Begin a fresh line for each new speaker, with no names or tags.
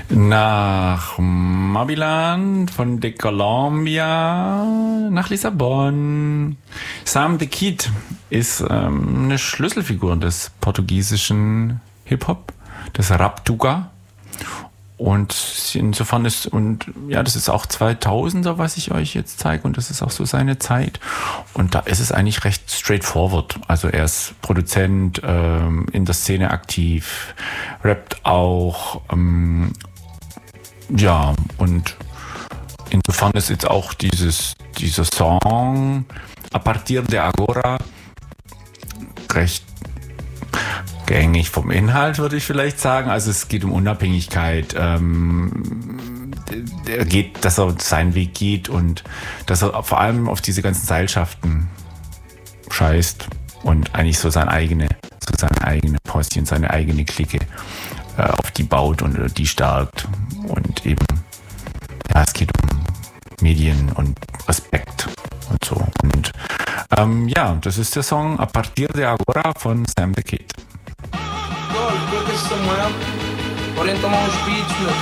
Nach Maryland, von de Colombia nach Lissabon. Sam the Kid ist eine Schlüsselfigur des portugiesischen Hip-Hop, des Rap-Tuga. Und insofern das ist auch 2000er, was ich euch jetzt zeige, und das ist auch so seine Zeit. Und da ist es eigentlich recht straightforward. Also er ist Produzent, in der Szene aktiv, rappt auch, und insofern ist jetzt auch dieser Song A Partir de Agora recht gängig vom Inhalt, würde ich vielleicht sagen. Also es geht um Unabhängigkeit. Dass er seinen Weg geht und dass er vor allem auf diese ganzen Seilschaften scheißt und eigentlich so seine eigene Posse und seine eigene Clique auf die baut und die stärkt. Und eben, ja, es geht um Medien und Respekt und so. Und das ist der Song A Partir de Agora von Sam the Kid.
Samuel, podem tomar uns beats, meu.